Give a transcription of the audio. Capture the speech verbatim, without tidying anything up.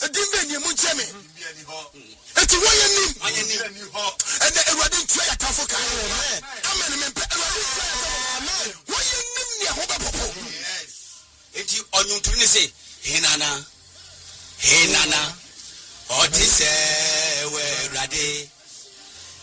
Dimbe ni muncheme. Eti wanye nim. Wanye nim. Ene Ewurade ntwa ya tafo ka. Amen me pe Ewurade ntwa ya tafo. Wanye nim ni ahoba popo. Yes. Eti onyunturu ni se hinana. Hinana. Oti se we Ewurade.